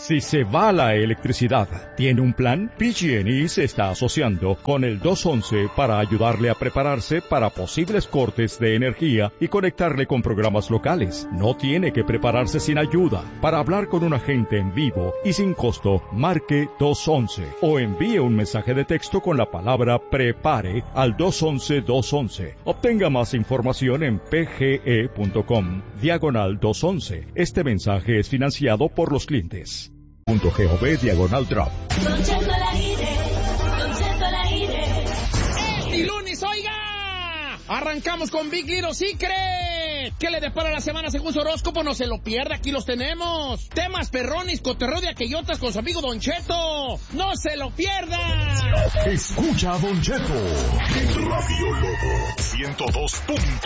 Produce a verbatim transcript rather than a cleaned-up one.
Si se va la electricidad, ¿tiene un plan? P G and E se está asociando con el dos once para ayudarle a prepararse para posibles cortes de energía y conectarle con programas locales. No tiene que prepararse sin ayuda. Para hablar con un agente en vivo y sin costo, marque dos once o envíe un mensaje de texto con la palabra PREPARE al dos once dos once. Obtenga más información en pge.com diagonal dos once. Este mensaje es financiado por los clientes. Punto gov diagonal drop. Este lunes, oiga, arrancamos con Big Little Secret. ¿Qué le depara la semana según su horóscopo? No se lo pierda, aquí los tenemos. Temas perrones, cotorreo de aquellotas con su amigo Don Cheto. ¡No se lo pierda! Escucha a Don Cheto en Radio Lobo ciento dos punto